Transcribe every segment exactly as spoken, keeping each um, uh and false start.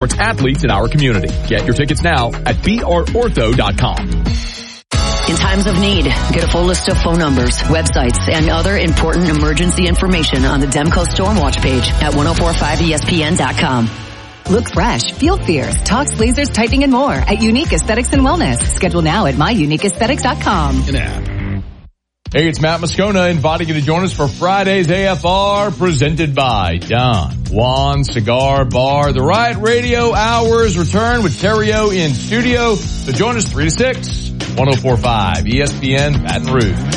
sports athletes in our community. Get your tickets now at b r ortho dot com. In times of need, get a full list of phone numbers, websites, and other important emergency information on the Demco Stormwatch page at ten forty-five E S P N dot com. Look fresh, feel fierce, talks, lasers, typing, and more at Unique Aesthetics and Wellness. Schedule now at my unique aesthetics dot com. Hey, it's Matt Moscona inviting you to join us for Friday's A F R presented by Don Juan Cigar Bar. The Riot Radio Hours return with Terrio in studio. So join us three to six, ten forty-five E S P N Baton Rouge.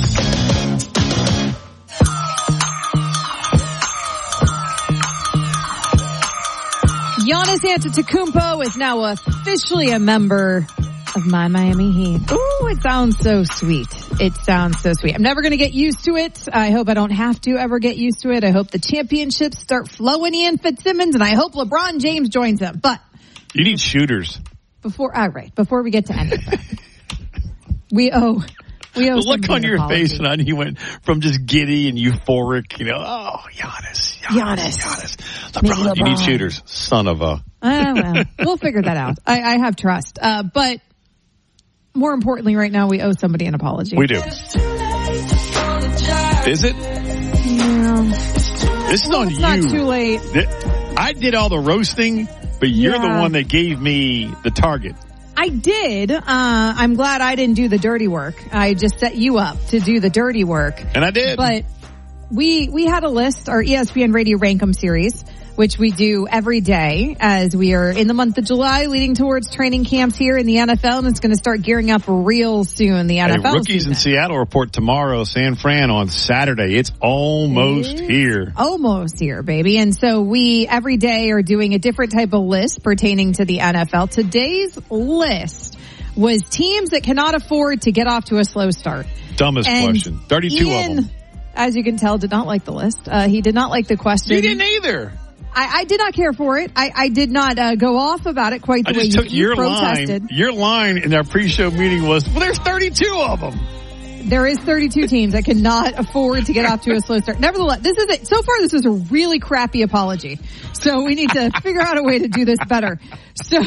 Giannis Antetokounmpo is now officially a member of my Miami Heat. Ooh, it sounds so sweet. It sounds so sweet. I'm never going to get used to it. I hope I don't have to ever get used to it. I hope the championships start flowing in Fitzsimmons, and I hope LeBron James joins them. But you need shooters. Before, all right, before we get to any of that, we owe... We owe the look on your apology. face, and you went from just giddy and euphoric, you know, oh, Giannis, Giannis, Giannis. Giannis. LeBron, LeBron. You need shooters. Son of a... Uh, well, we'll figure that out. I, I have trust. Uh, but more importantly, right now, we owe somebody an apology. We do. Is it? Yeah. This is well, on it's you. Not too late. I did all the roasting, but you're yeah. the one that gave me the target. I did. Uh, I'm glad I didn't do the dirty work. I just set you up to do the dirty work. And I did. But we we had a list, our E S P N Radio Rankum series, which we do every day as we are in the month of July leading towards training camps here in the N F L, and it's going to start gearing up real soon, the N F L hey, rookies season. in Seattle report tomorrow, San Fran on Saturday. It's almost it's here. Almost here, baby. And so we every day are doing a different type of list pertaining to the N F L. Today's list was teams that cannot afford to get off to a slow start. Dumbest and question. thirty-two Ian, of them. As you can tell, did not like the list. Uh, he did not like the question. You didn't either. I, I did not care for it. I, I did not uh, go off about it quite the I way just you, took you your protested. line. Your line in our pre-show meeting was, well, there's thirty-two of them. There is thirty-two teams that cannot afford to get off to a slow start. Nevertheless, this is it. So far, this is a really crappy apology. So we need to figure out a way to do this better. So,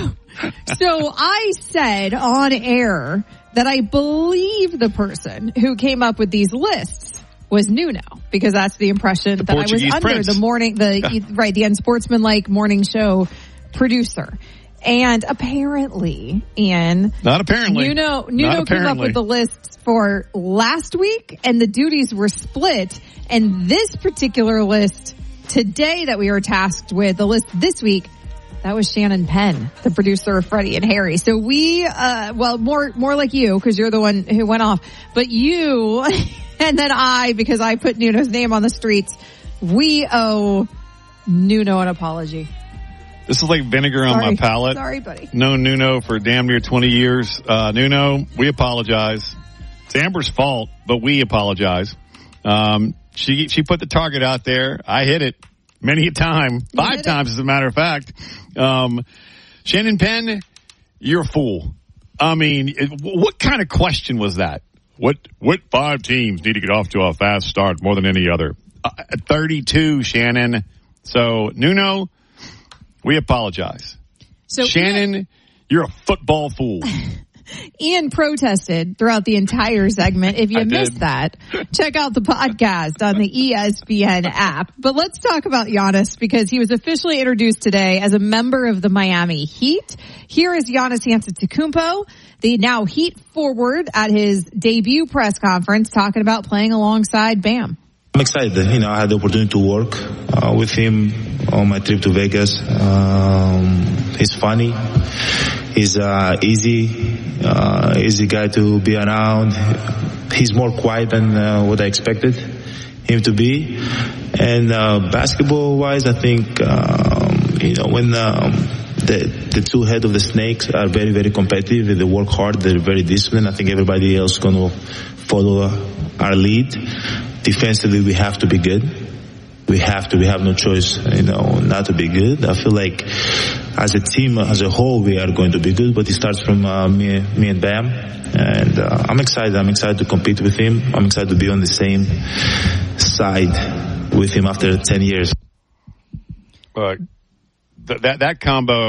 so I said on air that I believe the person who came up with these lists was Nuno, because that's the impression the that Portuguese I was under Prince. the morning, the right, the unsportsmanlike morning show producer. And apparently, Ian, not apparently, Nuno, Nuno not came apparently. up with the lists for last week, and the duties were split. And this particular list today that we were tasked with, the list this week, that was Shannon Penn, the producer of Freddie and Harry. So we, uh, well, more, more like you, because you're the one who went off, but you, and then I, because I put Nuno's name on the streets, we owe Nuno an apology. This is like vinegar on Sorry. my palate. Sorry, buddy. Known Nuno for damn near twenty years. Uh, Nuno, we apologize. It's Amber's fault, but we apologize. Um, she, she put the target out there. I hit it many a time. You Five times, as a matter of fact. Um, Shannon Penn, you're a fool. I mean, it, what kind of question was that? What, what five teams need to get off to a fast start more than any other? Uh, thirty-two, Shannon. So, Nuno, we apologize. So Shannon, Ian, you're a football fool. Ian protested throughout the entire segment. If you I missed did. that, check out the podcast on the E S P N app. But let's talk about Giannis, because he was officially introduced today as a member of the Miami Heat. Here is Giannis Antetokounmpo, the now Heat forward, at his debut press conference, talking about playing alongside Bam. I'm excited. You know, I had the opportunity to work uh, with him on my trip to Vegas. Um, he's funny. He's uh, easy, uh, easy guy to be around. He's more quiet than uh, what I expected him to be. And uh, basketball-wise, I think um, you know when um, the the two head of the snakes are very very competitive. They work hard. They're very disciplined. I think everybody else is going to follow our lead. Defensively, we have to be good. We have to. We have no choice, you know, not to be good. I feel like as a team, as a whole, we are going to be good. But it starts from uh, me, me and Bam. And uh, I'm excited. I'm excited to compete with him. I'm excited to be on the same side with him after ten years. Uh, th- that that combo.